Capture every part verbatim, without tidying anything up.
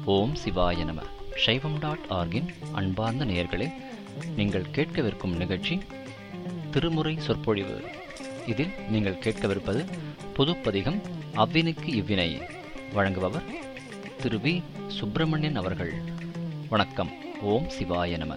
ஓம் சிவாய நம. சைவம் டாட் ஆர்கின் அன்பார்ந்த நேயர்களே, நீங்கள் கேட்கவிருக்கும் நிகழ்ச்சி திருமுறை சொற்பொழிவு. இதில் நீங்கள் கேட்கவிருப்பது பொதுப்பதிகம் அவ்வினைக்கு இவ்வினை. வழங்குபவர் திரு வி சுப்பிரமணியன் அவர்கள். வணக்கம். ஓம் சிவாய நம.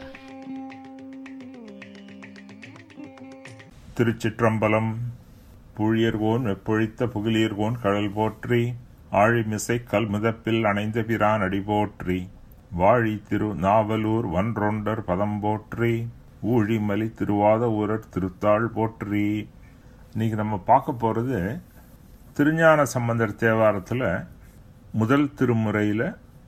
திருச்சிற்றம்பலம். புழியர்கோன் வெப்பொழித்த புகிலியர்கோன் கடல் போற்றி, ஆழிமிசை கல் முதப்பில் அணைந்த பிரான் அடி போற்றி, வாழி திரு நாவலூர் வன்றொண்டர் பதம் போற்றி, ஊழிமலி திருவாத ஊரர் திருத்தாள் போற்றி. இன்னைக்கு நம்ம பார்க்க போறது திருஞான சம்பந்தர் தேவாரத்தில் முதல் திருமுறையில்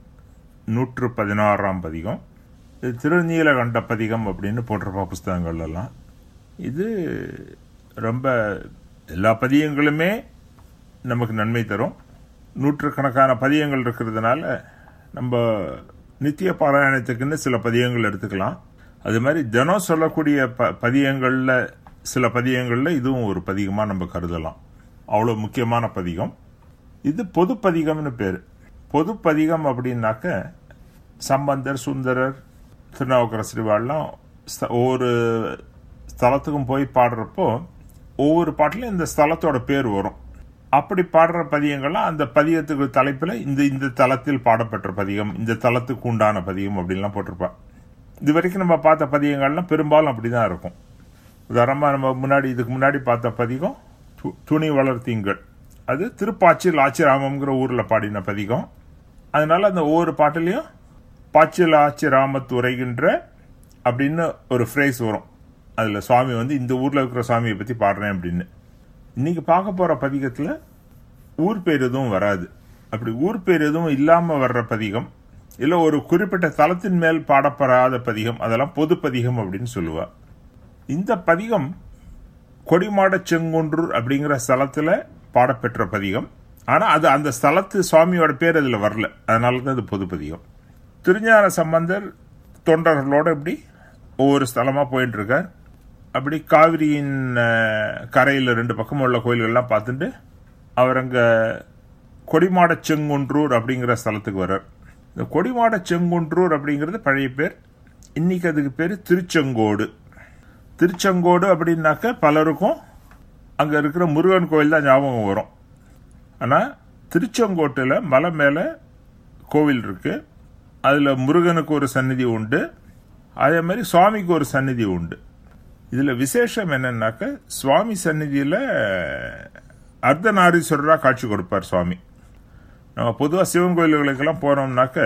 நூற்று பதினாறாம் பதிகம். இது திருநீலகண்ட பதிகம் அப்படின்னு போட்டிருப்பா புஸ்தகங்கள்லாம். இது ரொம்ப எல்லா பதியங்களுமே நமக்கு நன்மை தரும். நூற்றுக்கணக்கான பதியங்கள் இருக்கிறதுனால நம்ம நித்திய பாராயணத்துக்குன்னு சில பதியங்கள் எடுத்துக்கலாம். அது மாதிரி தினம் சொல்லக்கூடிய ப பதியங்களில் சில பதியங்களில் இதுவும் ஒரு பதிகமாக நம்ம கருதலாம். அவ்வளோ முக்கியமான பதிகம் இது. பொது பதிகம்னு பேர். பொது பதிகம் அப்படின்னாக்க சம்பந்தர், சுந்தரர், திருநாவுக்கரசரிவாள்லாம் ஒவ்வொரு ஸ்தலத்துக்கும் போய் பாடுறப்போ ஒவ்வொரு பாட்டிலும் இந்த ஸ்தலத்தோட பேர் வரும். அப்படி பாடுற பதியங்கள்லாம் அந்த பதியத்துக்கு தலைப்பில் இந்த இந்த தலத்தில் பாடப்பட்ட பதிகம், இந்த தலத்துக்கு உண்டான பதிகம் அப்படின்லாம் போட்டிருப்பா. இது வரைக்கும் நம்ம பார்த்த பதியங்கள்லாம் பெரும்பாலும் அப்படிதான் இருக்கும். உதாரணமாக நம்ம முன்னாடி இதுக்கு முன்னாடி பார்த்த பதிகம் துணி வளர்த்தீங்கள், அது திருப்பாச்சில் ஆச்சிராமங்கிற ஊரில் பாடின பதிகம். அதனால அந்த ஒவ்வொரு பாட்டிலையும் பாச்சில் ஆச்சிராமத்து உரைகின்ற அப்படின்னு ஒரு ஃப்ரேஸ் வரும். அதில் சுவாமி வந்து இந்த ஊரில் இருக்கிற சுவாமியை பற்றி பாடுறேன் அப்படின்னு. இன்னைக்கு பார்க்க போகிற பதிகத்தில் ஊர் பேர் எதுவும் வராது. அப்படி ஊர் பேர் எதுவும் இல்லாமல் வர்ற பதிகம், இல்லை ஒரு குறிப்பிட்ட தலத்தின் மேல் பாடப்படாத பதிகம், அதெல்லாம் பொது பதிகம் அப்படின்னு சொல்லுவா. இந்த பதிகம் கொடிமாட செங்குன்றூர் அப்படிங்கிற ஸ்தலத்தில் பாடப்பெற்ற பதிகம். ஆனால் அது அந்த ஸ்தலத்து சுவாமியோட பேர் அதில் வரல, அதனால தான் இது பொது பதிகம். திருஞான சம்பந்தர் தொண்டர்களோட இப்படி ஒவ்வொரு ஸ்தலமாக போயிட்டு இருக்கார். அப்படி காவிரியின் கரையில் ரெண்டு பக்கம் உள்ள கோயில்கள்லாம் பார்த்துட்டு அவர் அங்கே கொடிமாட செங்குன்றூர் அப்படிங்கிற ஸ்தலத்துக்கு வர்றார். இந்த கொடிமாட செங்குன்றூர் அப்படிங்கிறது பழைய பேர். இன்னைக்கு அதுக்கு பேர் திருச்செங்கோடு. திருச்செங்கோடு அப்படின்னாக்க பலருக்கும் அங்கே இருக்கிற முருகன் கோயில் தான் ஞாபகம் வரும். ஆனால் திருச்செங்கோட்டில் மலை மேலே கோவில் இருக்கு. அதில் முருகனுக்கு ஒரு சந்நிதி உண்டு, அதே மாதிரி சுவாமிக்கு ஒரு சந்நிதி உண்டு. இதில் விசேஷம் என்னன்னாக்க சுவாமி சந்நிதியில் அர்த்தநாரீஸ்வரராக காட்சி கொடுப்பார் சுவாமி. நம்ம பொதுவாக சிவன் கோயில்களுக்கெல்லாம் போனோம்னாக்க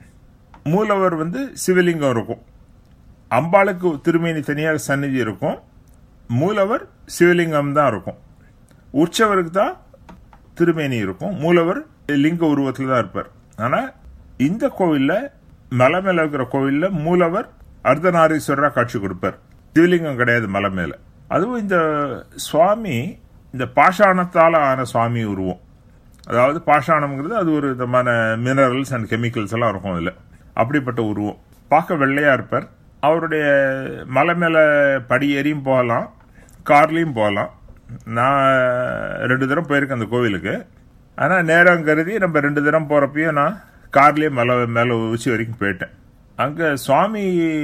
மூலவர் வந்து சிவலிங்கம் இருக்கும், அம்பாளுக்கு திருமேனி தனியாக சந்நிதி இருக்கும், மூலவர் சிவலிங்கம் தான் இருக்கும். உற்சவருக்கு தான் திருமேனி இருக்கும், மூலவர் லிங்க உருவத்தில் தான் இருப்பார். ஆனால் இந்த கோவிலில் மலை மேலே இருக்கிற கோவிலில் மூலவர் அர்த்தநாரீஸ்வரராக காட்சி கொடுப்பார், சிவலிங்கம் கிடையாது மலை மேல. அதுவும் இந்த சுவாமி இந்த பாஷாணத்தால் ஆன சுவாமி உருவம். அதாவது பாஷாணம்ங்கிறது அது ஒரு விதமான மினரல்ஸ் அண்ட் கெமிக்கல்ஸ் எல்லாம் இருக்கும் அதில். அப்படிப்பட்ட உருவம். பார்க்க வெள்ளையா இருப்பார். அவருடைய மலை மேல படி ஏறியும் போகலாம், கார்லையும் போகலாம். நான் ரெண்டு தரம் போயிருக்கேன் அந்த கோவிலுக்கு. ஆனால் நேரம் கருதி நம்ம ரெண்டு தரம் போகிறப்பையும் நான் கார்லேயே மலை மேலே உச்சி வரைக்கும் போயிட்டேன். அங்கே சுவாமி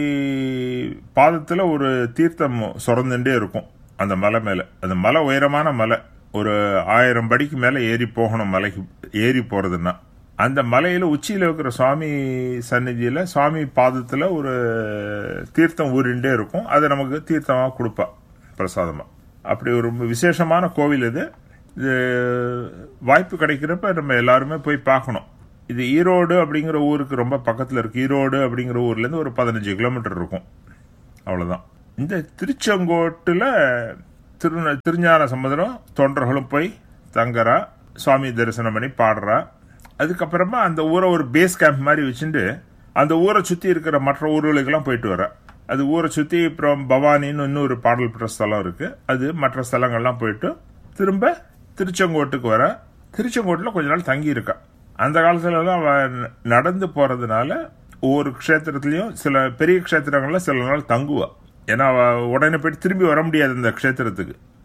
பாதத்தில் ஒரு தீர்த்தம் சுரந்துட்டே இருக்கும் அந்த மலை மேலே. அந்த மலை உயரமான மலை, ஒரு ஆயிரம் படிக்கு மேலே ஏறி போகணும். மலைக்கு ஏறி போகிறதுன்னா அந்த மலையில் உச்சியில் இருக்கிற சுவாமி சந்நிதியில் சுவாமி பாதத்தில் ஒரு தீர்த்தம் ஊறிண்டே இருக்கும். அதை நமக்கு தீர்த்தமாக கொடுப்பா பிரசாதமாக. அப்படி ஒரு விசேஷமான கோவில் இது. இது வாய்ப்பு கிடைக்கிறப்ப நம்ம எல்லாருமே போய் பார்க்கணும். இது ஈரோடு அப்படிங்கிற ஊருக்கு ரொம்ப பக்கத்தில் இருக்கு. ஈரோடு அப்படிங்கிற ஊர்லேருந்து ஒரு பதினஞ்சு கிலோமீட்டர் இருக்கும், அவ்வளோதான். இந்த திருச்செங்கோட்டில் திரு திருஞான சம்பந்தரும் தொண்டர்களும் போய் தங்கறா, சுவாமி தரிசனம் பண்ணி பாடுறா. அதுக்கப்புறமா அந்த ஊரை ஒரு பேஸ் கேம்ப் மாதிரி வச்சுட்டு அந்த ஊரை சுற்றி இருக்கிற மற்ற ஊர்களுக்கெல்லாம் போயிட்டு வர. அது ஊரை சுற்றி அப்புறம் பவானின்னு இன்னொரு பாடல் பெற்ற ஸ்தலம் இருக்கு, அது மற்ற ஸ்தலங்கள்லாம் போயிட்டு திரும்ப திருச்செங்கோட்டுக்கு வர. திருச்செங்கோட்டில் கொஞ்ச நாள் தங்கி இருக்கா. அந்த காலத்துலலாம் அவ நடந்து போறதுனால ஒவ்வொரு க்ஷேத்திரத்திலையும் சில பெரிய க்ஷேத்திரங்கள்ல சில நாள் தங்குவா. ஏன்னா அவ உடனே போயிட்டு திரும்பி வர முடியாது அந்த க்ஷேத்திரத்துக்கு.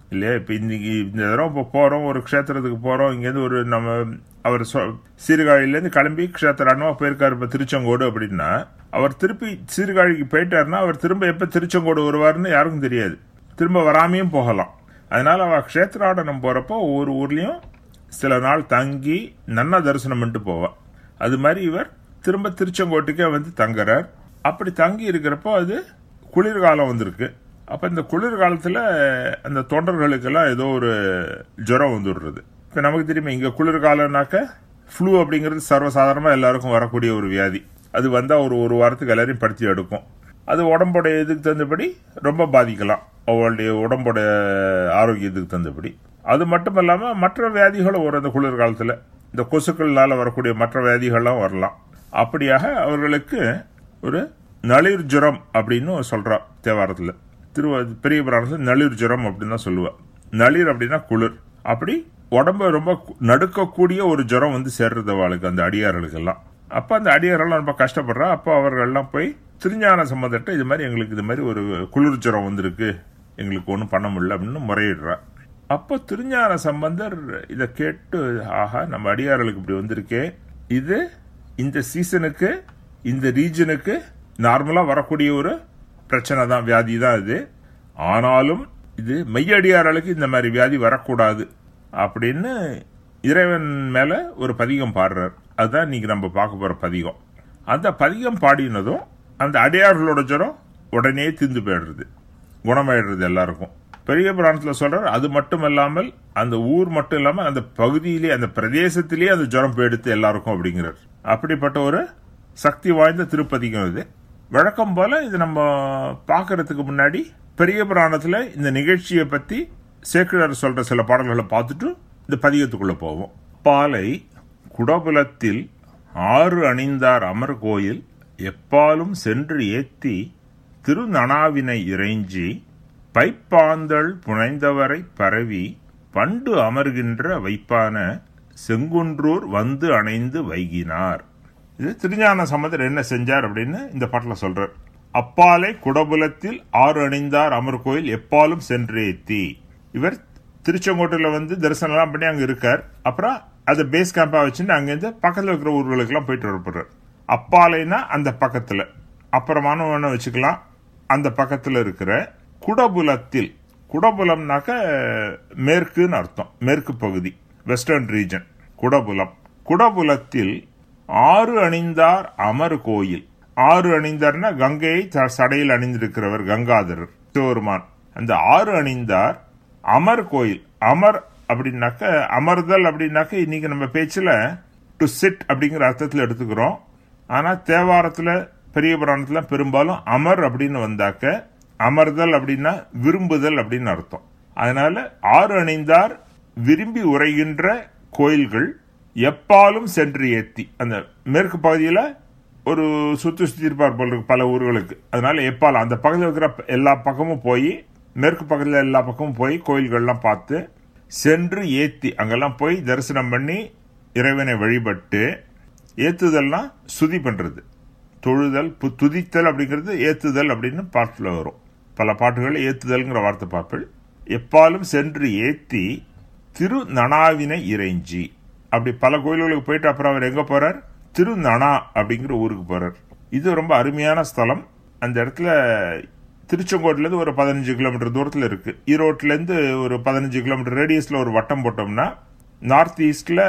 இல்லையா? இப்போ இன்னைக்கு இந்த தடவை இப்போ போகிறோம், ஒரு க்ஷேத்திரத்துக்கு போகிறோம், இங்கேருந்து ஒரு நம்ம அவர் சீர்காழியிலேருந்து கிளம்பி க்ஷேத்திரானமாக போயிருக்காரு இப்போ திருச்செங்கோடு அப்படின்னா, அவர் திருப்பி சீர்காழிக்கு போயிட்டாருன்னா அவர் திரும்ப எப்போ திருச்செங்கோடு வருவார்னு யாருக்கும் தெரியாது, திரும்ப வராமையும் போகலாம். அதனால அவள் க்ஷேத்ராடனம் போகிறப்போ ஒவ்வொரு ஊர்லேயும் சில நாள் தங்கி நன்னா தரிசனம் பண்ணிட்டு போவாள். அது மாதிரி இவர் திரும்ப திருச்செங்கோட்டுக்கே வந்து தங்குறார். அப்படி தங்கி இருக்கிறப்போ அது குளிர்காலம் வந்திருக்கு. அப்போ இந்த குளிர்காலத்தில் அந்த தொண்டர்களுக்கெல்லாம் ஏதோ ஒரு ஜுரம் வந்துடுறது. இப்போ நமக்கு தெரியுமா, இங்கே குளிர்காலம்னாக்க ஃப்ளூ அப்படிங்கிறது சர்வசாதாரணமாக எல்லாருக்கும் வரக்கூடிய ஒரு வியாதி. அது வந்தால் ஒரு ஒரு வாரத்துக்கு எல்லாரையும் படுத்தி எடுக்கும். அது உடம்போடைய இதுக்கு தகுந்தபடி ரொம்ப பாதிக்கலாம், அவளுடைய உடம்போட ஆரோக்கியத்துக்கு தகுந்தபடி. அது மட்டும் இல்லாமல் மற்ற வியாதிகளும் வரும் அந்த குளிர்காலத்தில். இந்த கொசுக்கள்னால வரக்கூடிய மற்ற வியாதிகள்லாம் வரலாம். அப்படியாக அவர்களுக்கு ஒரு நளிர் ஜுரம் அப்படின்னு சொல்றா தேவாரத்தில். திரு பெரிய புராணத்தில் நளிர் ஜுரம் அப்படின்னு தான் சொல்லுவா. நளிர் அப்படின்னா குளிர். அப்படி உடம்பு ரொம்ப நடுக்கக்கூடிய ஒரு ஜுரம் வந்து சேர்றது அவளுக்கு, அந்த அடியார்களுக்கெல்லாம். அப்போ அந்த அடியாரெல்லாம் ரொம்ப கஷ்டப்படுறா. அப்போ அவர்கள்லாம் போய் திருஞான சம்பந்தர்கிட்ட இது மாதிரி எங்களுக்கு இது மாதிரி ஒரு குளிர் ஜுரம் வந்திருக்கு, எங்களுக்கு ஒன்றும் பண்ண முடியல அப்படின்னு முறையிடுறா. அப்போ திருஞான சம்பந்தர் இதை கேட்டு, ஆஹா நம்ம அடியார்களுக்கு இப்படி வந்திருக்கே, இது இந்த சீசனுக்கு இந்த ரீஜனுக்கு நார்மலா வரக்கூடிய ஒரு பிரச்சனை தான், வியாதி தான் இது. ஆனாலும் இது மெய்யடியார்களுக்கு இந்த மாதிரி வியாதி வரக்கூடாது அப்படின்னு இறைவன் மேல ஒரு பதிகம் பாடுறார். அதுதான் இன்னைக்கு நம்ம பார்க்க போற பதிகம். அந்த பதிகம் பாடினதும் அந்த அடியார்களோட ஜுரம் உடனே தீர்ந்து போயிடுறது, குணமாயிடுறது எல்லாருக்கும். பெரிய புராணத்தில் சொல்றார், அது மட்டும் இல்லாமல் அந்த ஊர் மட்டும் இல்லாமல் அந்த பகுதியிலே அந்த பிரதேசத்திலேயே அந்த ஜுரம் போயிடுத்து எல்லாருக்கும் அப்படிங்கிறார். அப்படிப்பட்ட ஒரு சக்தி வாய்ந்த திருப்பதிகம் இது. வழக்கம் போல இது நம்ம பார்க்கறதுக்கு முன்னாடி பெரிய புராணத்தில் இந்த நிகழ்ச்சியை பற்றி சேக்கிழார் சொல்ற சில பாடல்களை பார்த்துட்டு இந்த பதிகத்துக்குள்ள போவோம். பாலை குடபுலத்தில் ஆறு அணிந்தார் அமர் கோயில் எப்பாலும் சென்று ஏத்தி திருநனாவினை இறைஞ்சி பைப்பாந்தள் புனைந்தவரை பரவி பண்டு அமர்கின்ற வைப்பான செங்குன்றூர் வந்து அணைந்து வைகினார். இது திருஞான சம்பந்தர் என்ன செஞ்சார் அப்படின்னு இந்த பாட்டில் சொல்றார். அப்பாலை குடபுலத்தில் ஆறு அணிந்தார் அமர் கோயில் எப்பாலும் சென்று ஏத்தி. இவர் திருச்செங்கோட்டில் வந்து தரிசனம் பண்ணி அங்க இருக்கார். அப்புறம் அதை பேஸ் கேம்பா வச்சுட்டு அங்கிருந்து பக்கத்தில் இருக்கிற ஊர்களுக்கு எல்லாம் போயிட்டு வரப்படுறார். அப்பாலைனா அந்த பக்கத்துல, அப்புறமான ஒன்று வச்சுக்கலாம், அந்த பக்கத்துல இருக்கிற குடபுலத்தில். குடபுலம்னாக்க மேற்குன்னு அர்த்தம், மேற்கு பகுதி, வெஸ்டர்ன் ரீஜன் குடபுலம். குடபுலத்தில் ஆறு அணிந்தார் அமர் கோயில். ஆறு அணிந்தார்னா கங்கையை சடையில் அணிந்திருக்கிறவர் கங்காதரர் சிவருமான். அந்த ஆறு அணிந்தார் அமர் கோயில். அமர் அப்படின்னாக்க அமர்தல் அப்படின்னாக்க இன்னைக்கு நம்ம பேச்சுல டு சிட் அப்படிங்கிற அர்த்தத்தில் எடுத்துக்கிறோம். ஆனா தேவாரத்துல பெரிய புராணத்துல பெரும்பாலும் அமர் அப்படின்னு வந்தாக்க அமர்தல் அப்படின்னா விரும்புதல் அப்படின்னு அர்த்தம். அதனால ஆறு அணிந்தார் விரும்பி உரைகின்ற கோயில்கள் எப்பாலும் சென்று ஏத்தி. அந்த மேற்கு பகுதியில ஒரு சுத்தி சுத்தி இருப்பார் போல இருக்கு பல ஊர்களுக்கு. அதனால எப்பாலும் அந்த பக்கத்தில் இருக்கிற எல்லா பக்கமும் போய், மேற்கு பக்கத்தில் எல்லா பக்கமும் போய் கோயில்கள்லாம் பார்த்து சென்று ஏத்தி அங்கெல்லாம் போய் தரிசனம் பண்ணி இறைவனை வழிபட்டு, ஏத்துதல்னா சுதி பண்றது, தொழுதல், துதித்தல் அப்படிங்கிறது ஏத்துதல் அப்படின்னு பாட்டுல வரும். பல பாட்டுகள் ஏத்துதல்ங்கிற வார்த்தை பார்ப்பேன். எப்பாலும் சென்று ஏத்தி திருநனாவினை இறைஞ்சி. அப்படி பல கோயில்களுக்கு போயிட்டு அப்புறம் அவர் எங்க போறார்? திருநனா அப்படிங்கிற ஊருக்கு போறார். இது ரொம்ப அருமையான ஸ்தலம். அந்த இடத்துல திருச்செங்கோட்டுல இருந்து ஒரு பதினஞ்சு கிலோமீட்டர் தூரத்துல இருக்கு. ஈரோட்ல இருந்து ஒரு பதினஞ்சு கிலோமீட்டர் ரேடியஸ்ல ஒரு வட்டம் போட்டோம்னா நார்த் ஈஸ்ட்ல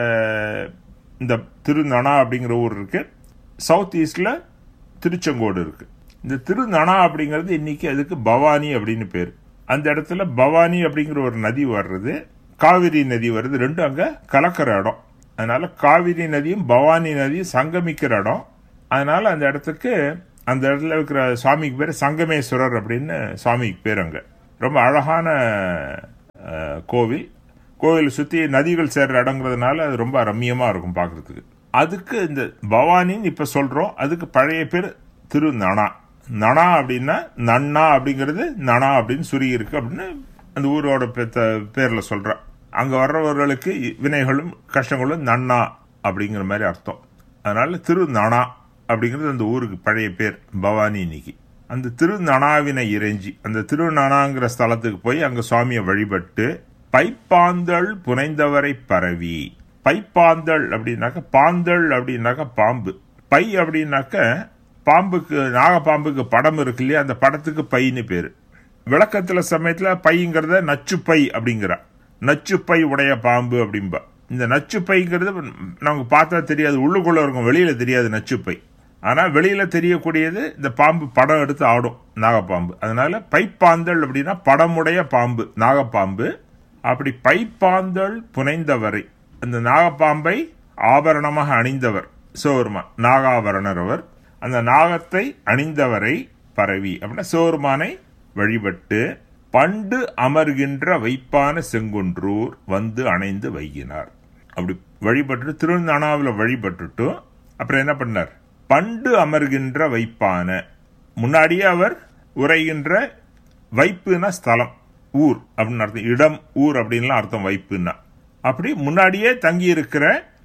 இந்த திருநனா அப்படிங்கிற ஊர் இருக்கு. சவுத் ஈஸ்ட்ல திருச்செங்கோடு இருக்கு. இந்த திருநனா அப்படிங்கிறது இன்னைக்கு அதுக்கு பவானி அப்படின்னு பேர். அந்த இடத்துல பவானி அப்படிங்கிற ஒரு நதி வர்றது, காவிரி நதி வருது, ரெண்டும் அங்க கலக்கிற இடம். அதனால காவிரி நதியும் பவானி நதியும் சங்கமிக்கிற இடம். அதனால அந்த இடத்துக்கு, அந்த இடத்துல இருக்கிற சுவாமிக்கு பேர் சங்கமேஸ்வரர் அப்படின்னு சுவாமிக்கு பேர். அங்க ரொம்ப அழகான கோவில். கோவில் சுத்தி நதிகள் சேர்ற இடங்கிறதுனால அது ரொம்ப ரம்மியமா இருக்கும் பாக்குறதுக்கு. அதுக்கு இந்த பவானின்னு இப்ப சொல்றோம், அதுக்கு பழைய பேர் திருநனா. நனா அப்படின்னா நன்னா அப்படிங்கிறது நனா அப்படின்னு சுருகி இருக்கு அப்படின்னு அந்த ஊரோட பேர்ல சொல்ற. அங்க வர்றவர்களுக்கு வினைகளும் கஷ்டங்களும் நன்னா அப்படிங்கிற மாதிரி அர்த்தம். அதனால திருநனா அப்படிங்கிறது அந்த ஊருக்கு பழைய பேர் பவானி இன்னைக்கு. அந்த திருநனாவினை இறைஞ்சி அந்த திருநனாங்கிற ஸ்தலத்துக்கு போய் அங்க சுவாமியை வழிபட்டு பைப்பாந்தள் புனைந்தவரை பரவி. பைப்பாந்தள் அப்படின்னாக்க, பாந்தள் அப்படின்னாக்க பாம்பு, பை அப்படின்னாக்க பாம்புக்கு, நாகப்பாம்புக்கு படம் இருக்கு இல்லையா, அந்த படத்துக்கு பைன்னு பேரு. விளக்கத்துல சமயத்துல பைங்கிறத நச்சுப்பை அப்படிங்கிற, நச்சுப்பை உடைய பாம்பு அப்படின்பா. இந்த நச்சுப்பைங்கிறது நமக்கு பார்த்தா தெரியாது, உள்ளுக்குள்ள இருக்கும், வெளியில தெரியாது நச்சுப்பை. ஆனா வெளியில தெரியக்கூடியது இந்த பாம்பு படம் எடுத்து ஆடும், நாகப்பாம்பு. அதனால பைப்பாந்தள் அப்படின்னா படமுடைய பாம்பு, நாகப்பாம்பு. அப்படி பைப்பாந்தள் புனைந்தவரை, அந்த நாகப்பாம்பை ஆபரணமாக அணிந்தவர் சிவபெருமான், நாகாபரணர் அவர். அந்த நாகத்தை அணிந்தவரை பரவி அப்படின்னா சிவபெருமானை வழிபட்டு பண்டு அமர்கின்ற வைப்பான செங்குன்றூர் வந்து அணைந்து வைகினார். அப்படி வழிபட்டு திருநனாவில் வழிபட்டுட்டு அப்புறம் என்ன பண்ணார், பண்டு அமர்கின்ற வைப்பான, முன்னாடியே அவர் உரைகின்ற, வைப்புனா ஸ்தலம், ஊர் அப்படின்னு அர்த்தம், இடம் ஊர் அப்படின்லாம் அர்த்தம் வைப்புன்னா. அப்படி முன்னாடியே தங்கி இருக்கிற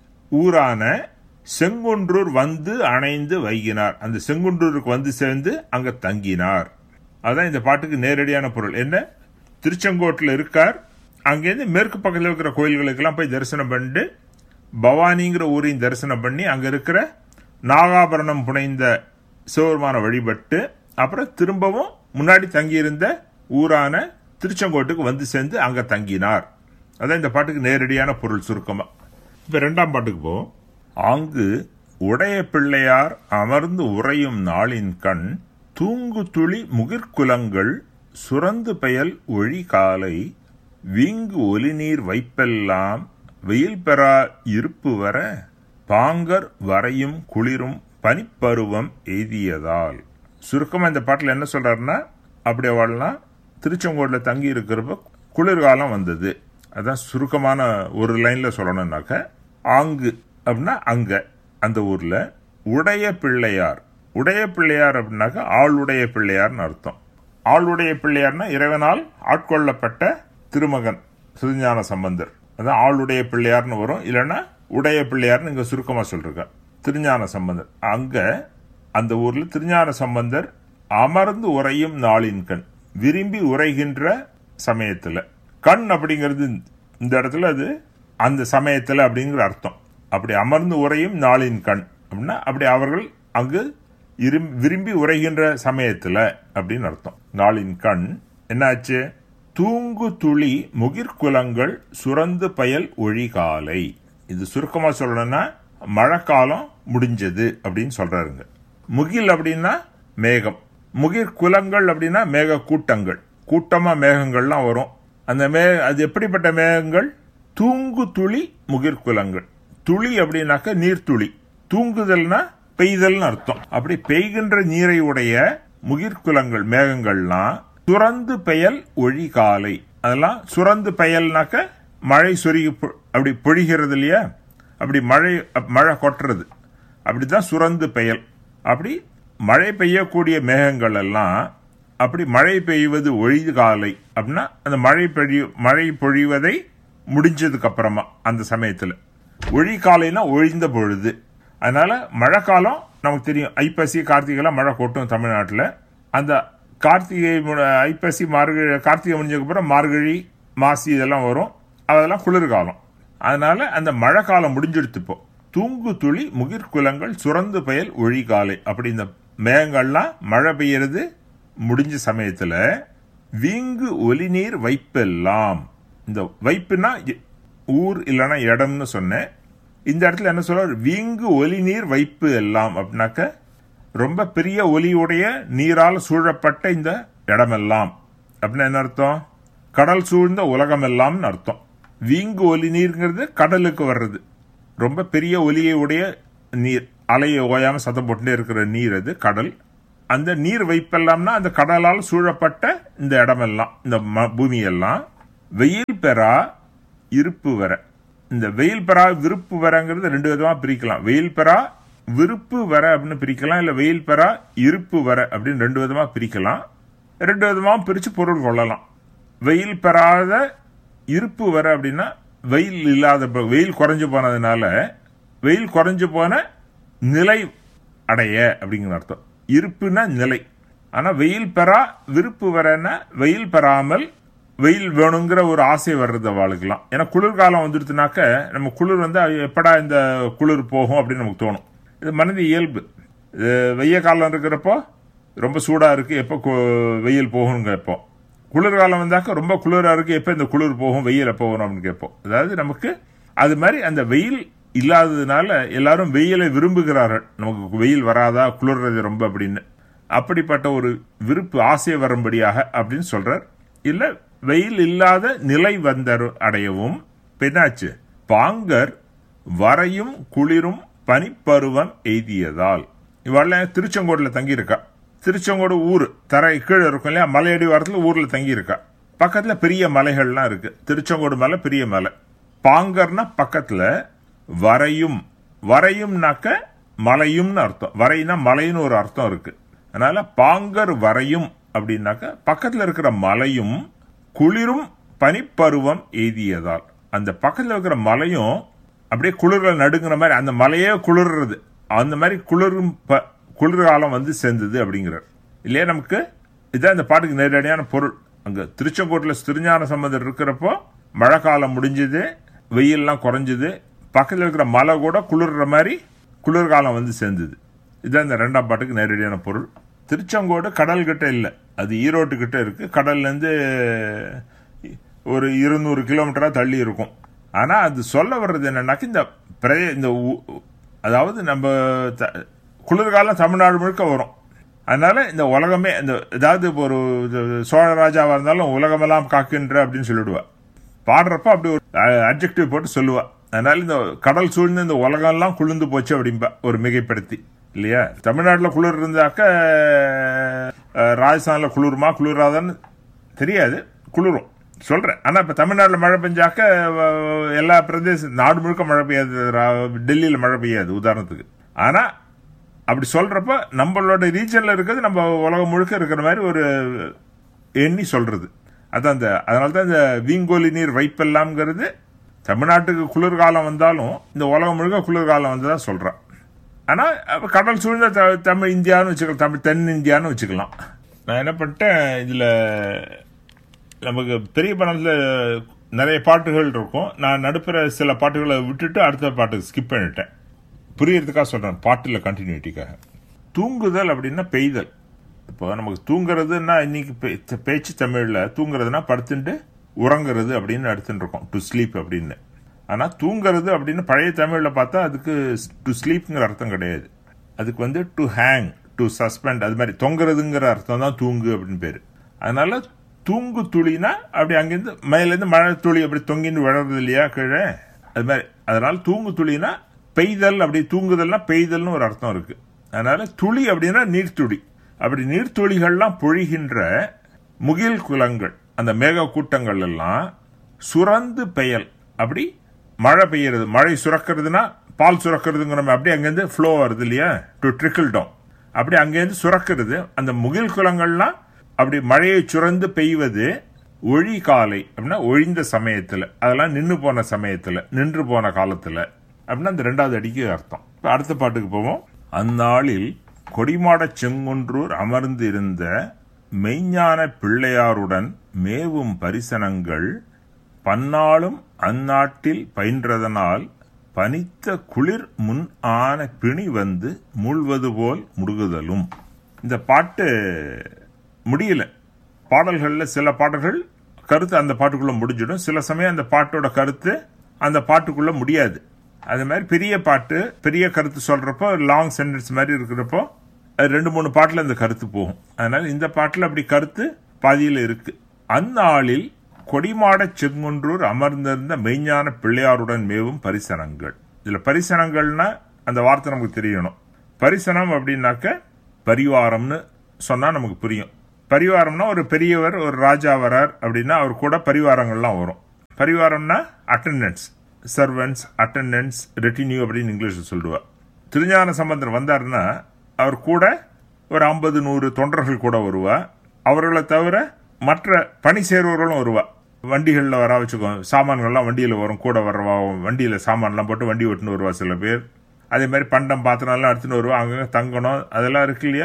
ஊரான செங்குன்றூர் வந்து அணைந்து வைகினார். அந்த செங்குன்றூருக்கு வந்து சேர்ந்து அங்க தங்கினார். அதான் இந்த பாட்டுக்கு நேரடியான பொருள். என்ன, திருச்செங்கோட்டில் இருக்கார், அங்கேருந்து மேற்கு பக்கத்தில் இருக்கிற கோயில்களுக்கெல்லாம் போய் தரிசனம் பண்ணிட்டு பவானிங்கிற ஊரையும் தரிசனம் பண்ணி அங்க இருக்கிற நாகாபரணம் புனைந்த சிவபெருமான வழிபட்டு அப்புறம் திரும்பவும் முன்னாடி தங்கியிருந்த ஊரான திருச்செங்கோட்டுக்கு வந்து சேர்ந்து அங்க தங்கினார். அதான் இந்த பாட்டுக்கு நேரடியான பொருள் சுருக்கமா. இப்ப இரண்டாம் பாட்டுக்கு போவோம். ஆங்கு உடைய பிள்ளையார் அமர்ந்து உறையும் நாளின் கண் தூங்கு துளி முகிர்குலங்கள் சுரந்து பெயல் ஒழி காலை வீங்கு ஒலிநீர் வைப்பெல்லாம் வெயில் பெறா இருப்பு வர பாங்கர் வரையும் குளிரும் பனிப்பருவம் எய்தியதால். சுருக்கமா இந்த பாட்டில் என்ன சொல்றாருன்னா, அப்படி அவள்லாம் திருச்செங்கோட்ல தங்கி இருக்கிறப்ப குளிர்காலம் வந்தது. அதான் சுருக்கமான ஒரு லைன்ல சொல்லணும்னாக்க, ஆங்கு அப்படின்னா அங்க, அந்த ஊர்ல உடைய பிள்ளையார், உடைய பிள்ளையார் அப்படின்னாக்க ஆளுடைய பிள்ளையார்னு அர்த்தம். ஆளுடைய பிள்ளையார்னா இறைவனால் ஆட்கொள்ளப்பட்ட திருமகன் திருஞான சம்பந்தர், அதான் ஆளுடைய பிள்ளையார்னு வரும். இல்லைன்னா உடைய பிள்ளையார்னு இங்க சுருக்கமா சொல்றாங்க, திருஞான சம்பந்தர். அங்க அந்த ஊர்ல திருஞான சம்பந்தர் அமர்ந்து உறையும் நாளின் கண், விரும்பி உரைகின்ற சமயத்துல. கண் அப்படிங்கிறது இந்த இடத்துல அது அந்த சமயத்துல அப்படிங்கிற அர்த்தம். அப்படி அமர்ந்து உரையும் நாளின் கண் அப்படின்னா அப்படி அவர்கள் அங்கு விரும்பி உரைகின்ற சமயத்துல அப்படின்னு அர்த்தம். நாளின் கண் என்னாச்சு, தூங்கு துளி முகிர்குலங்கள் சுரந்து பயல் ஒழிகாலை. இது சுருக்கமா சொல்லணும்னா மழைக்காலம் முடிஞ்சது அப்படின்னு சொல்றாருங்க. முகில் அப்படின்னா மேகம், முகிர் குலங்கள் அப்படின்னா மேக கூட்டங்கள், கூட்டமா மேகங்கள்லாம் வரும். அந்த மே அது எப்படிப்பட்ட மேகங்கள், தூங்கு துளி முகிர் குலங்கள். துளி அப்படின்னாக்க நீர்த்துளி, தூங்குதல்னா பெய்தல்னு அர்த்தம். அப்படி பெய்கின்ற நீரை உடைய முகிர்குலங்கள் மேகங்கள்லாம் சுரந்து பெயல் ஒழி காலை. அதெல்லாம் சுரந்து பெயல்னாக்க மழை சொருகி அப்படி பொழிகிறது இல்லையா, அப்படி மழை மழை கொட்டுறது, அப்படிதான் சுரந்து பெயல். அப்படி மழை பெய்யக்கூடிய மேகங்கள் எல்லாம் அப்படி மழை பெய்வது ஒழிது காலை அப்படின்னா அந்த மழை பொழி மழை பொழிவதை முடிஞ்சதுக்கு அப்புறமா அந்த சமயத்துல. ஒழிகாலைனா ஒழிந்த பொழுது. அதனால மழை காலம் நமக்கு தெரியும், ஐப்பசி கார்த்திகைலாம் மழை கொட்டும் தமிழ்நாட்டில். அந்த கார்த்திகை ஐப்பசி மார்கழி, கார்த்திகை முடிஞ்சதுக்கு அப்புறம் மார்கழி மாசி இதெல்லாம் வரும், அதெல்லாம் குளிர்காலம். அதனால அந்த மழை காலம் முடிஞ்செடுத்து இப்போ தூங்கு துளி முகிர்குலங்கள் சுரந்து பெயல் ஒழிகாலை. அப்படி இந்த மேகங்கள்லாம் மழை பெய்யறது முடிஞ்ச சமயத்துல வீங்கு ஒலி நீர் வைப்பெல்லாம். இந்த வைப்புனா ஊர் இல்லைன்னா இடம்னு சொன்னேன். இந்த இடத்துல என்ன சொல்ற, வீங்கு ஒலி நீர் வைப்பு எல்லாம் அப்படின்னாக்க ரொம்ப பெரிய ஒலியுடைய நீரால் சூழப்பட்ட இந்த இடமெல்லாம் அப்படின்னா என்ன அர்த்தம், கடல் சூழ்ந்த உலகம் எல்லாம்னு அர்த்தம். வீங்கு ஒலி நீர்ங்கிறது கடலுக்கு வர்றது, ரொம்ப பெரிய ஒலியை உடைய நீர், அலையை ஓயாம சத்தம் போட்டுட்டே இருக்கிற நீர் அது கடல். அந்த நீர் வைப்பெல்லாம்னா அந்த கடலால் சூழப்பட்ட இந்த இடமெல்லாம், இந்த பூமி எல்லாம். வெயில் பெறா இருப்பு வர, இந்த வெயில் பெறா விருப்பு வரங்கிறது ரெண்டு விதமா பிரிக்கலாம். வெயில் பெறா விருப்பு வர அப்படின்னு பிரிக்கலாம், இல்ல வெயில் பெறா இருப்பு வர அப்படின்னு ரெண்டு விதமா பிரிக்கலாம். ரெண்டு விதமா பிரிச்சு பொருள் கொள்ளலாம். வெயில் பெறாத இருப்பு வர அப்படின்னா வெயில் இல்லாத, வெயில் குறைஞ்சு போனதுனால வெயில் குறைஞ்சு போன நிலை அடைய அப்படிங்கிற அர்த்தம். இருப்புனா நிலை. ஆனால் வெயில் பெறா விருப்பு வரேன்னா வெயில் பெறாமல் வெயில் வேணுங்கிற ஒரு ஆசை வர்றது அவளுக்குலாம். ஏன்னா குளிர்காலம் வந்துடுச்சுனாக்க நம்ம குளிர் வந்து எப்படா இந்த குளிர் போகும் அப்படின்னு நமக்கு தோணும். இது மனித இயல்பு. இது வெய்ய காலம் இருக்கிறப்போ ரொம்ப சூடாக இருக்குது, எப்போ வெயில் போகணுங்க கேட்போம். குளிர்காலம் வந்தாக்க ரொம்ப குளிராக இருக்குது, எப்போ இந்த குளிர் போகும் வெயில் எப்போ வரும் அப்படின்னு கேட்போம். அதாவது நமக்கு அது மாதிரி அந்த வெயில் இல்லாததுனால எல்லாரும் வெயிலை விரும்புகிறார்கள். நமக்கு வெயில் வராதா, குளிர்றது ரொம்ப அப்படின்னு. அப்படிப்பட்ட ஒரு விருப்பு ஆசை வரும்படியாக அப்படின்னு சொல்றார். இல்லை வெயில் இல்லாத நிலை வந்த அடையவும் பெண்ணாச்சு பாங்கர் வரையும் குளிரும் பனிப்பருவம் எய்தியதால். இவள திருச்செங்கோட்டில் தங்கியிருக்கா. திருச்செங்கோடு ஊர் தரை கீழே இருக்கும் இல்லையா, மலையடி வாரத்தில் ஊரில் தங்கியிருக்கா. பக்கத்தில் பெரிய மலைகள்லாம் இருக்கு. திருச்செங்கோடு மலை பெரிய மலை. பாங்கர்னா பக்கத்தில், வரையும் வரையும்னாக்க மலையும்னு அர்த்தம். வரையினா மலைன்னு ஒரு அர்த்தம் இருக்கு. அதனால பாங்கர் வரையும் அப்படின்னாக்க பக்கத்தில் இருக்கிற மலையும் குளிரும் பனிப்பருவம் எய்தியதால். அந்த பக்கத்தில் இருக்கிற மலையும் அப்படியே குளிர்ல நடுங்கிற மாதிரி, அந்த மலையே குளிர்றது, அந்த மாதிரி குளிரும் குளிர்காலம் வந்து சேர்ந்தது அப்படிங்கிறார் இல்லையா. நமக்கு இதுதான் இந்த பாட்டுக்கு நேரடியான பொருள். அங்க திருச்செங்கோட்டில் திருஞான சம்பந்தர் இருக்கிறப்போ மழை காலம் முடிஞ்சது, வெயில்லாம் குறைஞ்சது, பக்கத்தில் இருக்கிற மலை கூட குளிர்ற மாதிரி குளிர்காலம் வந்து சேர்ந்தது. இதுதான் இந்த ரெண்டாம் பாட்டுக்கு நேரடியான பொருள். திருச்செங்கோடு கடல் கிட்ட இல்லை, அது ஈரோட்டு கிட்ட இருக்கு. கடல்லேருந்து ஒரு இருநூறு கிலோமீட்டரா தள்ளி இருக்கும். ஆனா அது சொல்ல வர்றது என்னன்னாக்க இந்த இந்த அதாவது நம்ம குளிர்காலம் தமிழ்நாடு முழுக்க வரும். அதனால இந்த உலகமே இந்த ஏதாவது ஒரு சோழ ராஜாவா இருந்தாலும் உலகமெல்லாம் காக்கின்ற அப்படின்னு சொல்லிடுவா. பாடுறப்ப அப்படி ஒரு அட்ஜெக்டிவ் போட்டு சொல்லுவா. அதனால இந்த கடல் சூழ்ந்து இந்த உலகம் எல்லாம் குளிர்ந்து போச்சு அப்படின்பா ஒரு மிகைப்படுத்தி இல்லையா. தமிழ்நாட்டில் குளிர் இருந்தாக்க ராஜஸ்தான்ல குளிருமா குளிராதான்னு தெரியாது, குளிரும் சொல்றேன். ஆனா இப்ப தமிழ்நாட்டில் மழை பெஞ்சாக்க எல்லா பிரதேச நாடு முழுக்க மழை பெய்யாது, டெல்லியில மழை பெய்யாது உதாரணத்துக்கு. ஆனா அப்படி சொல்றப்ப நம்மளோட ரீஜன்ல இருக்கிறது நம்ம உலகம் முழுக்க இருக்கிற மாதிரி ஒரு எண்ணி சொல்றது. அதான் இந்த அதனால்தான் இந்த வீங்கோலி நீர் வைப்பெல்லாம்ங்கிறது தமிழ்நாட்டுக்கு குளிர்காலம் வந்தாலும் இந்த உலகம் முழுக்க குளிர்காலம் வந்ததான் சொல்றான். ஆனா கடல் சூழ்ந்த தமிழ் இந்தியான்னு வச்சுக்கலாம், தமிழ் தென் இந்தியான்னு வச்சுக்கலாம். நான் என்ன பண்ணிட்டேன், இதுல நமக்கு பெரிய படத்துல நிறைய பாட்டுகள் இருக்கும். நான் நடுப்புற சில பாட்டுகளை விட்டுட்டு அடுத்த பாட்டுக்கு ஸ்கிப் பண்ணிட்டேன். புரியறதுக்காக சொல்றேன், பாட்டுல கண்டினியூட்டிக்காக. தூங்குதல் அப்படின்னா பெய்தல். இப்போ நமக்கு தூங்குறதுன்னா இன்னைக்கு பேச்சு தமிழ்ல தூங்குறதுன்னா படுத்துட்டு உறங்குறது அப்படின்னு எடுத்துட்டு இருக்கோம், டு ஸ்லீப் அப்படின்னு. ஆனா தூங்குறது அப்படின்னு பழைய தமிழ்ல பார்த்தா அதுக்கு டு ஸ்லீப்ங்கிற அர்த்தம் கிடையாது. அதுக்கு வந்து டு ஹேங், டு சஸ்பெண்ட், அது மாதிரி தொங்குறதுங்கிற அர்த்தம் தான் தூங்கு அப்படின்னு பேரு. அதனால தூங்கு துளினா அப்படி அங்கிருந்து மேலேருந்து மழை துளி அப்படி தொங்கின்னு விழறது இல்லையா கீழே, அது மாதிரி. அதனால தூங்கு துளினா பெய்தல், அப்படி தூங்குதல்னா பெய்தல்னு ஒரு அர்த்தம் இருக்கு. அதனால துளி அப்படின்னா நீர்த்துளி. அப்படி நீர்த்துளிகள்லாம் பொழிகின்ற முகில் குலங்கள், அந்த மேக கூட்டங்கள் எல்லாம் சுரந்து பெயல், அப்படி மழை பெய்யறது. மழை சுரக்கிறதுனா பால் சுரக்கிறதுங்கிற அப்படி அங்கேருந்து ஃப்ளோ வருது இல்லையா, டு ட்ரிக்கிள் டவுன், அப்படி அங்கேருந்து சுரக்கிறது. அந்த முகில் குலங்கள்லாம் அப்படி மழையை சுரந்து பெய்வது ஒழி காலை அப்படின்னா ஒழிந்த சமயத்துல, அதெல்லாம் நின்று போன சமயத்துல, நின்று போன காலத்துல அப்படின்னா அந்த ரெண்டாவது அடிக்கு அர்த்தம். அடுத்த பாட்டுக்கு போவோம். அந்நாளில் கொடிமாட செங்குன்றூர் அமர்ந்து இருந்த மெய்ஞான பிள்ளையாருடன் மேவும் பரிசனங்கள் பன்னாளும் அந்நாட்டில் பயின்றதனால் பனித்த குளிர் முன் ஆன பிணி வந்து மூழ்வது போல் முடுகுதலும். இந்த பாட்டு முடியல. பாடல்கள்ல சில பாடல்கள் கருத்து அந்த பாட்டுக்குள்ள முடிஞ்சிடும், சில சமயம் அந்த பாட்டோட கருத்து அந்த பாட்டுக்குள்ள முடியாது. அது மாதிரி பெரிய பாட்டு பெரிய கருத்து சொல்றப்போ லாங் சென்டென்ஸ் மாதிரி இருக்கிறப்போ ரெண்டு மூணு பாட்டுல இந்த கருத்து போகும். அதனால இந்த பாட்டுல அப்படி கருத்து பாதியில இருக்கு. அந்நாளில் கொடிமாட செங்குன்றூர் அமர்ந்திருந்த மெய்ஞான பிள்ளையாருடன் மேவும் பரிசனங்கள். இதுல பரிசனங்கள்னா அந்த வார்த்தை நமக்கு தெரியணும். பரிசனம் அப்படின்னாக்க பரிவாரம்னு சொன்னா நமக்கு புரியும். பரிவாரம்னா ஒரு பெரியவர், ஒரு ராஜா வரார் அப்படின்னா அவர் கூட பரிவாரங்கள்லாம் வரும். பரிவாரம்னா அட்டெண்டன்ஸ், சர்வன்ஸ், அட்டெண்டன்ஸ், ரெட்டினியூ அப்படின்னு இங்கிலீஷ் சொல்லுவா. திருஞான சம்பந்தர் வந்தாருன்னா அவர் கூட ஒரு ஐம்பது நூறு தொண்டர்கள் கூட வருவா. அவர்களை தவிர மற்ற பணி சேர்வர்களும் வருவா. வண்டிகளில் வரா வச்சுக்கோ, சாமான்கள்லாம் வண்டியில் வரும், கூட வர்றவா, வண்டியில் சாமான்லாம் போட்டு வண்டி ஓட்டுன்னு வருவா சில பேர். அதே மாதிரி பண்டம் பாத்திரம்லாம் எடுத்துன்னு வருவா. அங்கே தங்கணும் அதெல்லாம் இருக்கு இல்லையா.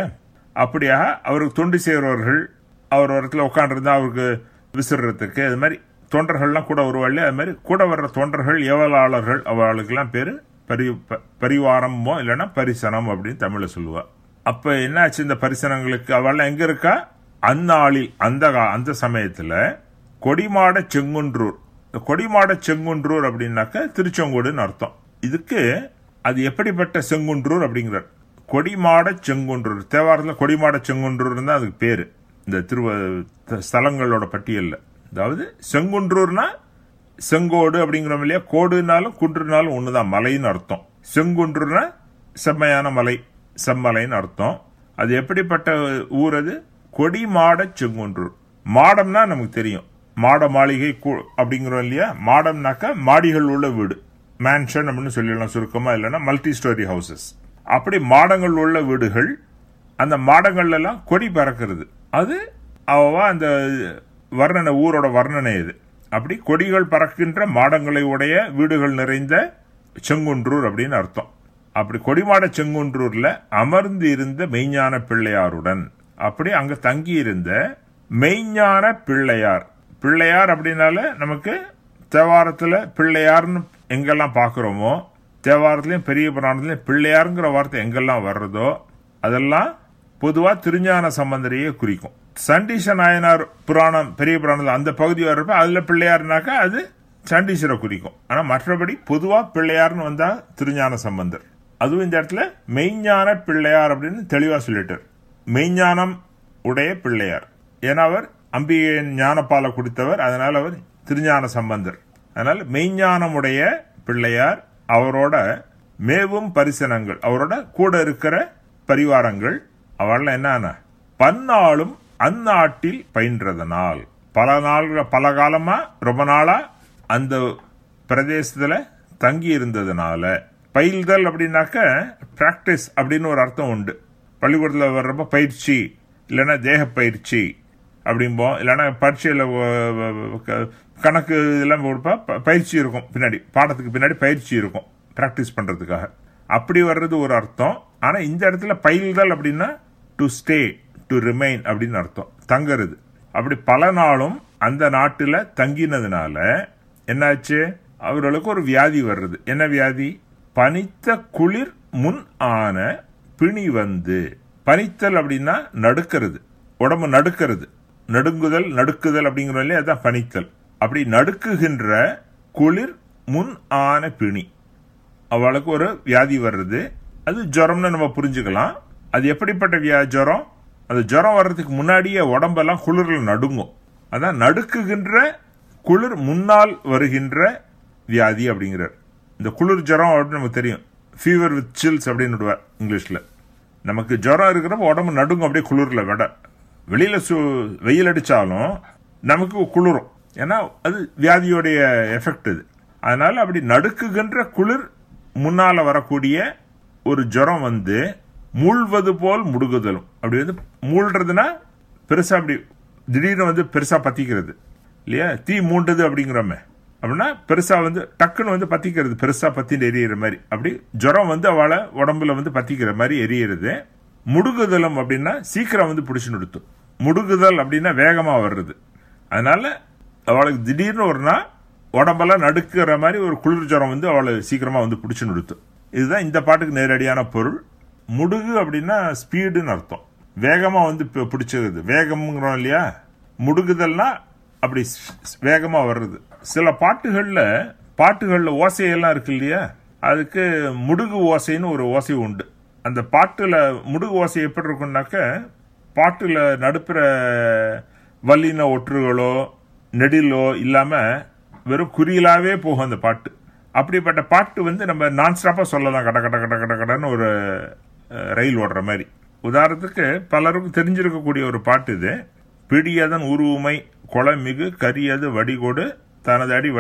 அப்படியாக அவருக்கு தொண்டு செய்கிறவர்கள் அவர் இடத்துல உட்காண்டிருந்தா அவருக்கு விசிறதுக்கு அது மாதிரி தொண்டர்கள்லாம் கூட வருவாள். அது மாதிரி கூட வர்ற தொண்டர்கள் ஏவலாளர்கள் அவளுக்கெல்லாம் பேரு பரி பரிவாரமோ இல்லைன்னா பரிசனம் அப்படின்னு தமிழ்ல சொல்லுவா. அப்ப என்ன ஆச்சு, இந்த பரிசனங்களுக்கு அவள் எங்க இருக்கா, அந்நாளில் அந்த அந்த சமயத்துல கொடிமாட செங்குன்றூர். கொடிமாட செங்குன்றூர் அப்படின்னாக்க திருச்செங்கோடுன்னு அர்த்தம். இதுக்கு அது எப்படிப்பட்ட செங்குன்றூர் அப்படிங்கிறார். கொடிமாட செங்குன்றூர், தேவாரத்தில் கொடிமாட செங்குன்றூர் தான் அதுக்கு பேரு இந்த திரு ஸ்தலங்களோட பட்டியல்ல. அதாவது செங்குன்றூர்னா செங்கோடு அப்படிங்கிறோம் இல்லையா, கோடுனாலும் குன்றுனாலும் ஒண்ணுதான், மலைன்னு அர்த்தம். செங்குன்றூர்னா செம்மையான மலை, செம்மலைன்னு அர்த்தம். அது எப்படிப்பட்ட ஊர், அது கொடிமாட செங்குன்றூர். மாடம்னா நமக்கு தெரியும், மாட மாளிகை அப்படிங்கிறோம் இல்லையா. மாடம்னாக்கா மாடிகள் உள்ள வீடு, மேன்ஷன் அப்படின்னு சொல்லிடலாம் சுருக்கமா, இல்லைன்னா மல்டி ஸ்டோரி ஹவுசஸ். அப்படி மாடங்கள் உள்ள வீடுகள், அந்த மாடங்கள்ல எல்லாம் கொடி பறக்கிறது. அது அவவா அந்த வர்ணனை, ஊரோட வர்ணனை இது. அப்படி கொடிகள் பறக்கின்ற மாடங்களை உடைய வீடுகள் நிறைந்த செங்குன்றூர் அப்படின்னு அர்த்தம். அப்படி கொடிமாட செங்குன்றூர்ல அமர்ந்து இருந்த மெய்ஞான பிள்ளையாருடன், அப்படி அங்க தங்கி இருந்த மெய்ஞான பிள்ளையார். பிள்ளையார் அப்படின்னால நமக்கு தேவாரத்துல பிள்ளையார்னு எங்கெல்லாம் பாக்குறோமோ, தேவாரத்திலையும் பெரிய புராணத்திலையும் பிள்ளையாருங்கிற வார்த்தை எங்கெல்லாம் வர்றதோ அதெல்லாம் பொதுவா திருஞான சம்பந்தரையே குறிக்கும். சண்டீச நாயனார் புராணம், பெரிய புராணத்தில் அந்த பகுதி வர்றப்ப அதுல பிள்ளையாருனாக்கா அது சண்டீசரை குறிக்கும். ஆனா மற்றபடி பொதுவா பிள்ளையார்னு வந்தா திருஞான சம்பந்தர். அதுவும் இந்த இடத்துல மெய்ஞான பிள்ளையார் அப்படின்னு தெளிவா சொல்லிட்டார். மெய்ஞானம் உடைய பிள்ளையார், ஏன்னா அவர் அம்பிகையின் ஞானப்பாலை குடித்தவர், அதனால அவர் திருஞான சம்பந்தர். அதனால மெய்ஞானமுடைய பிள்ளையார், அவரோட மேவும் பரிசனங்கள், அவரோட கூட இருக்கிற பரிவாரங்கள், அவள் என்ன பன்னாளும் அந்நாட்டில் பயின்றதனால், பல நாள் பல காலமா ரொம்ப நாளா அந்த பிரதேசத்துல தங்கி இருந்ததுனால. பயில்தல் அப்படின்னாக்க பிராக்டிஸ் அப்படின்னு ஒரு அர்த்தம் உண்டு. பள்ளிக்கூடத்தில் வர்றப்ப பயிற்சி இல்லைன்னா தேக பயிற்சி அப்படிம்போம், இல்லைன்னா பரீட்சையில் கணக்கு இதெல்லாம் கொடுப்பா பயிற்சி இருக்கும், பின்னாடி பாடத்துக்கு பின்னாடி பயிற்சி இருக்கும் பிராக்டிஸ் பண்றதுக்காக. அப்படி வர்றது ஒரு அர்த்தம். ஆனா இந்த இடத்துல பயில்தல் அப்படின்னா டு ஸ்டே, டு ரிமைன் அப்படின்னு அர்த்தம், தங்கறது. அப்படி பல நாளும் அந்த நாட்டுல தங்கினதுனால என்னாச்சு, அவர்களுக்கு ஒரு வியாதி வர்றது. என்ன வியாதி, பனித்த குளிர் முன் ஆன பிணி வந்து. பனித்தல் அப்படின்னா நடுக்கிறது, உடம்பு நடுக்கிறது, நடுங்குதல் நடுக்குதல் அப்படிங்கிறோம் இல்லையா, அதான் பனித்தல். அப்படி நடுக்குகின்ற குளிர் முன் ஆன பிணி, அவளுக்கு ஒரு வியாதி வர்றது. அது ஜுரம்னு நம்ம புரிஞ்சுக்கலாம். அது எப்படிப்பட்ட வியா ஜுரம், அது ஜுரம் வர்றதுக்கு முன்னாடியே உடம்பெல்லாம் குளிர்ல நடுங்கும். அதான் நடுக்குகின்ற குளிர் முன்னால் வருகின்ற வியாதி அப்படிங்கிறார். இந்த குளிர் ஜுரம் அப்படின்னு நமக்கு தெரியும், ஃபீவர் வித் சில்ஸ் அப்படின்னு விடுவார் இங்கிலீஷ்ல. நமக்கு ஜுரம் இருக்கிறப்ப உடம்பு நடுங்கும் அப்படியே குளிர்ல. விட வெளியில வெயில் அடிச்சாலும் நமக்கு குளிரும், ஏன்னா அது வியாதியோடைய எஃபெக்ட் இது. அதனால அப்படி நடுக்குகின்ற குளிர் முன்னால வரக்கூடிய ஒரு ஜுரம் வந்து மூழ்வது போல் முடுகுதலும். அப்படி வந்து மூழ்றதுன்னா பெருசா அப்படி திடீர்னு வந்து பெருசா பத்திக்கிறது இல்லையா, தீ மூண்டது அப்படிங்கிறோமே, அப்படின்னா பெருசா வந்து டக்குன்னு வந்து பத்திக்கிறது, பெருசா பத்தின்னு எரியிற மாதிரி. அப்படி ஜுரம் வந்து அவளை உடம்புல வந்து பத்திக்கிற மாதிரி எரியிறது. முடுகுதலும் அப்படின்னா சீக்கிரம் வந்து பிடிச்சு நிறுத்தும். முடுகுதல் அப்படின்னா வேகமா வர்றது. அதனால அவளுக்கு திடீர்னு ஒரு நாள் உடம்பெல்லாம் நடுக்கிற மாதிரி ஒரு குளிர் ஜுரம் வந்து அவளை சீக்கிரமா வந்து பிடிச்சு நிறுத்தும். இதுதான் இந்த பாட்டுக்கு நேரடியான பொருள். முடுகு அப்படின்னா ஸ்பீடுன்னு அர்த்தம், வேகமா வந்து பிடிச்சது, வேகம்ங்கிறோம் இல்லையா. முடுகுதல்னா அப்படி வேகமா வர்றது. சில பாட்டுகள்ல பாட்டுகள்ல ஓசையெல்லாம் இருக்கு இல்லையா, அதுக்கு முடுகு ஓசைன்னு ஒரு ஓசை உண்டு. அந்த பாட்டுல முடுகு ஓசை எப்படி இருக்கும்னாக்க, பாட்டுல நடுப்புற வல்லின ஒற்றுகளோ நெடிலோ இல்லாம வெறும் குறியிலாவே போகும் அந்த பாட்டு. அப்படிப்பட்ட பாட்டு வந்து நம்ம நான் ஸ்டாப்பா சொல்லலாம், கட கட கட கட கடன்னு ஒரு ரயில் ஓடுற மாதிரி. உதாரணத்துக்கு பலருக்கும் தெரிஞ்சிருக்கக்கூடிய ஒரு பாட்டு இது. பிடியதன் உருவுமை கொளமிகு கரியது வடிகொடு தனது அடி